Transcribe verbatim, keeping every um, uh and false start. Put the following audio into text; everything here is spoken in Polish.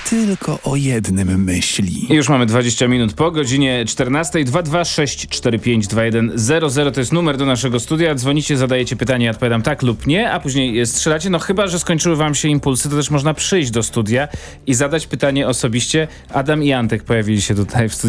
tylko o jednym myśli. I już mamy dwadzieścia minut po godzinie czternastej. dwa dwa sześć cztery pięć dwa jeden zero zero to jest numer do naszego studia. Dzwonicie, zadajecie pytanie, ja odpowiadam tak lub nie, a później strzelacie. No chyba, że skończyły wam się impulsy, to też można przyjść do studia i zadać pytanie osobiście. Adam i Antek pojawili się tutaj w studiu.